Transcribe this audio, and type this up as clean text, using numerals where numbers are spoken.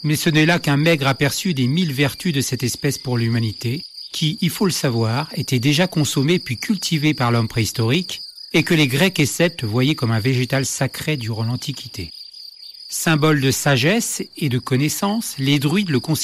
Mais ce n'est là qu'un maigre aperçu des 1000 vertus de cette espèce pour l'humanité, qui, il faut le savoir, était déjà consommée puis cultivée par l'homme préhistorique, et que les Grecs et Celtes voyaient comme un végétal sacré durant l'Antiquité. Symbole de sagesse et de connaissance, les druides le considéraient